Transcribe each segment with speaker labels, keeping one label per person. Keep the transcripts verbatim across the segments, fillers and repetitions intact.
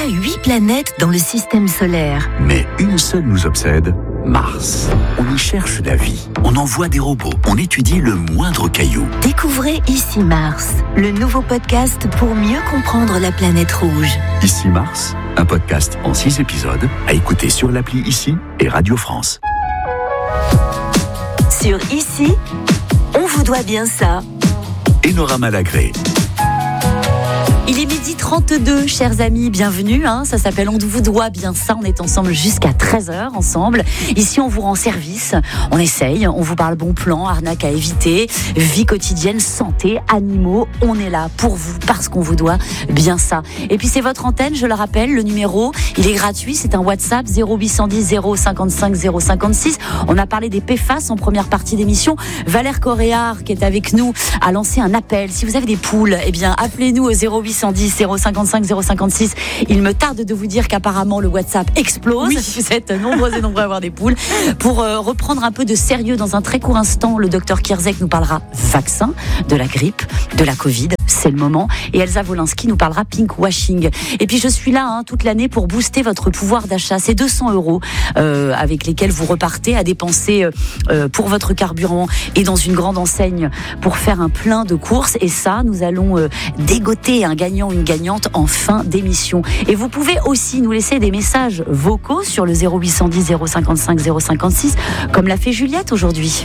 Speaker 1: a huit planètes dans le système solaire.
Speaker 2: Mais une seule nous obsède, Mars. On y cherche la vie, on envoie des robots, on étudie le moindre caillou.
Speaker 1: Découvrez Ici Mars, le nouveau podcast pour mieux comprendre la planète rouge.
Speaker 2: Ici Mars, un podcast en six épisodes à écouter sur l'appli Ici et Radio France.
Speaker 1: Sur Ici, on vous doit bien ça.
Speaker 2: Enora Malagré.
Speaker 3: Il est midi trente-deux, chers amis, bienvenue, hein, ça s'appelle On vous doit bien ça, on est ensemble jusqu'à treize heures ensemble. Ici on vous rend service, on essaye, on vous parle bon plan, arnaque à éviter, vie quotidienne, santé, animaux, on est là pour vous parce qu'on vous doit bien ça. Et puis c'est votre antenne, je le rappelle, le numéro, il est gratuit, c'est un WhatsApp zéro huit cent dix zéro cinquante-cinq zéro cinquante-six. On a parlé des P F A S en première partie d'émission. Valère Coréard, qui est avec nous, a lancé un appel. Si vous avez des poules, eh bien appelez-nous au zéro huit cent dix zéro cinquante-cinq zéro cinquante-six. Il me tarde de vous dire qu'apparemment le WhatsApp explose. Oui. Vous êtes nombreux et nombreux à avoir des poules. Pour euh, reprendre un peu de sérieux dans un très court instant, le docteur Kierzek nous parlera vaccin, de la grippe, de la Covid. C'est le moment. Et Elsa Wolinski nous parlera pinkwashing. Et puis je suis là hein, toute l'année pour booster votre pouvoir d'achat. C'est deux cents euros euh, avec lesquels vous repartez à dépenser euh, pour votre carburant et dans une grande enseigne pour faire un plein de courses. Et ça, nous allons euh, dégoter un gagnant, une gagnante en fin d'émission. Et vous pouvez aussi nous laisser des messages vocaux sur le zéro huit cent dix zéro cinquante-cinq zéro cinquante-six, comme l'a fait Juliette aujourd'hui.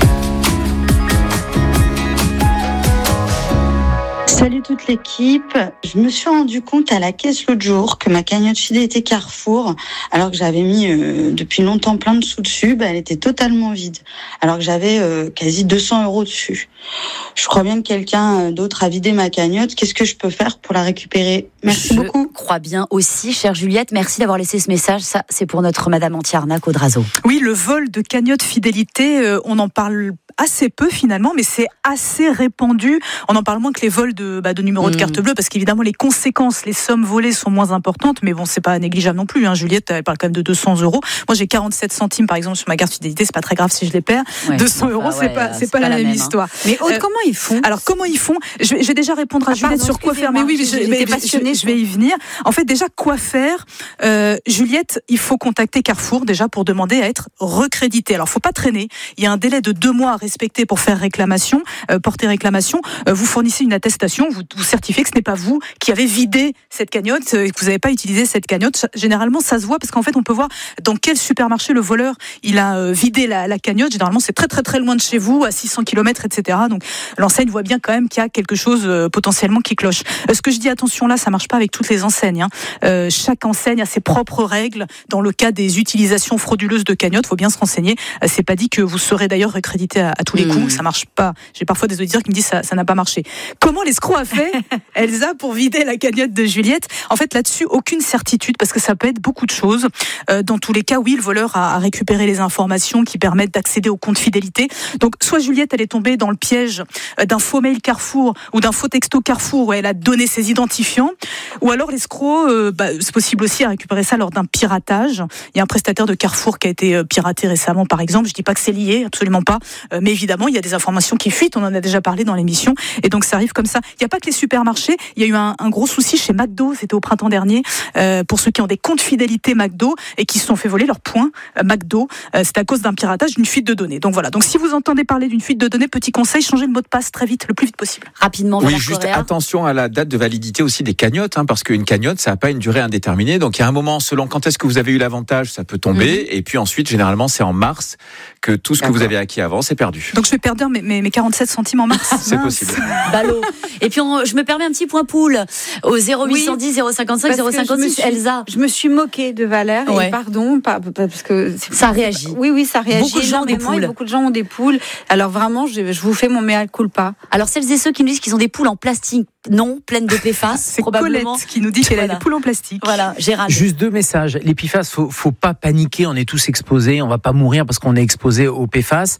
Speaker 4: Salut toute l'équipe. Je me suis rendu compte à la caisse l'autre jour que ma cagnotte fidélité Carrefour, alors que j'avais mis euh, depuis longtemps plein de sous dessus, bah, elle était totalement vide. Alors que j'avais euh, quasi deux cents euros dessus. Je crois bien que quelqu'un d'autre a vidé ma cagnotte. Qu'est-ce que je peux faire pour la récupérer ? Merci
Speaker 3: je
Speaker 4: beaucoup.
Speaker 3: Je crois bien aussi, chère Juliette. Merci d'avoir laissé ce message. Ça, c'est pour notre Madame anti-arnaque Audrazo.
Speaker 5: Oui, le vol de cagnotte fidélité, euh, on en parle assez peu finalement, mais c'est assez répandu. On en parle moins que les vols de, bah, de numéros mmh. de carte bleue, parce qu'évidemment les conséquences, les sommes volées sont moins importantes, mais bon, c'est pas négligeable non plus. Hein. Juliette, elle parle quand même de deux cents euros. Moi, j'ai quarante-sept centimes par exemple sur ma carte fidélité, c'est pas très grave si je les perds. Ouais, deux cents euros, c'est ouais, pas, c'est, c'est pas, pas la même, même histoire. Hein.
Speaker 6: Mais Aude, euh, comment ils font ?
Speaker 5: Alors comment ils font ? je vais, je vais déjà répondre à, à Juliette sur quoi faire. Mais oui, je, je, je, je vais y venir. En fait, déjà quoi faire ? euh, Juliette, il faut contacter Carrefour déjà pour demander à être recrédité. Alors, faut pas traîner. Il y a un délai de deux mois à respecter pour faire réclamation, euh, porter réclamation. Euh, vous fournissez une attestation, vous, vous certifiez que ce n'est pas vous qui avez vidé cette cagnotte, euh, que vous n'avez pas utilisé cette cagnotte. Généralement, ça se voit parce qu'en fait, on peut voir dans quel supermarché le voleur il a euh, vidé la, la cagnotte. Généralement, c'est très très très loin de chez vous, à six cents kilomètres, et cetera. Donc, l'enseigne voit bien quand même qu'il y a quelque chose euh, potentiellement qui cloche. Euh, ce que je dis, attention là, ça marche pas avec toutes les enseignes. Hein. Euh, chaque enseigne a ses propres règles. Dans le cas des utilisations frauduleuses de cagnottes, faut bien se renseigner. Euh, c'est pas dit que vous serez d'ailleurs recrédité à, à tous les mmh. coups. Ça marche pas. J'ai parfois des auditeurs qui me disent ça, ça n'a pas marché. Comment l'escroc a fait, Elsa, pour vider la cagnotte de Juliette ? En fait, là-dessus, aucune certitude, parce que ça peut être beaucoup de choses. Euh, dans tous les cas, oui, le voleur a, a récupéré les informations qui permettent d'accéder au compte fidélité. Donc, soit Juliette, elle est tombée dans le piège d'un faux mail Carrefour ou d'un faux texto Carrefour où elle a donné ses identifiants, ou alors l'escroc, euh, bah, c'est possible aussi à récupérer ça lors d'un piratage. Il y a un prestataire de Carrefour qui a été piraté récemment, par exemple. Je dis pas que c'est lié, absolument pas, euh, mais évidemment, il y a des informations qui fuitent. On en a déjà parlé dans l'émission, et donc ça arrive comme ça. Il n'y a pas que les supermarchés. Il y a eu un, un gros souci chez McDo. C'était au printemps dernier, euh, pour ceux qui ont des comptes fidélité McDo et qui se sont fait voler leurs points euh, McDo. Euh, c'est à cause d'un piratage, d'une fuite de données. Donc voilà. Donc si vous entendez parler d'une fuite de données, petit conseil, changez le mot de passe très vite, le plus vite possible.
Speaker 3: Rapidement.
Speaker 7: Oui, juste Coréa. Attention à la date de validité aussi des cagnottes, hein, parce qu'une cagnotte, ça n'a pas une durée indéterminée. Donc il y a un moment, selon quand est-ce que vous avez eu l'avantage, ça peut tomber. Mmh. Et puis ensuite, généralement, c'est en mars que tout ce D'accord. que vous avez acquis avant, c'est perdu.
Speaker 5: Donc je vais perdre mes, mes, mes quarante-sept centimes en mars.
Speaker 7: C'est possible.
Speaker 3: Ballot. Et puis on, je me permets un petit point poule au zéro huit cent dix zéro cinquante-cinq zéro cinquante-six. Elsa.
Speaker 6: Je me suis moquée de Valère, ouais. et pardon, pas, parce que c'est,
Speaker 3: ça réagit.
Speaker 6: Oui, oui, ça réagit.
Speaker 3: Beaucoup de gens ont des poules.
Speaker 6: Beaucoup de gens ont des poules. Alors vraiment, je, je vous fais mon mea culpa.
Speaker 3: Alors celles et ceux qui nous disent qu'ils ont des poules en plastique, non, pleines de P F A S,
Speaker 5: c'est
Speaker 3: probablement.
Speaker 5: Colette qui nous dit qu'elle voilà. a des poules en plastique.
Speaker 3: Voilà, Gérald.
Speaker 8: Juste deux messages. Les P F A S, faut, faut pas paniquer, on est tous exposés, on va pas mourir parce qu'on est exposé aux P F A S.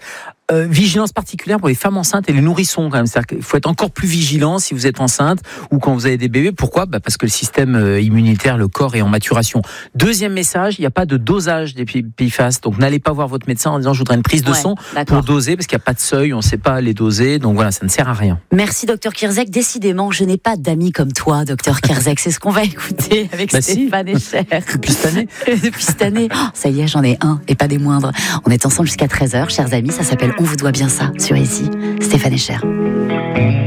Speaker 8: Euh, vigilance particulière pour les femmes enceintes et les nourrissons quand même. C'est-à-dire qu'il faut être encore plus vigilant si vous êtes enceinte ou quand vous avez des bébés. Pourquoi ? Bah parce que le système immunitaire, le corps est en maturation. Deuxième message, il n'y a pas de dosage des P F A S. Donc n'allez pas voir votre médecin en disant je voudrais une prise de ouais, son d'accord. pour doser parce qu'il n'y a pas de seuil, on ne sait pas les doser. Donc voilà, ça ne sert à rien.
Speaker 3: Merci docteur Kierzek. Décidément, je n'ai pas d'amis comme toi, docteur Kierzek. C'est ce qu'on va écouter avec bah Stéphane si. Escher.
Speaker 8: Depuis cette année.
Speaker 3: Depuis cette année. Oh, ça y est, j'en ai un et pas des moindres. On est ensemble jusqu'à treize heures, chers amis. Ça s'appelle On vous doit bien ça sur Ici. Stéphane Escher.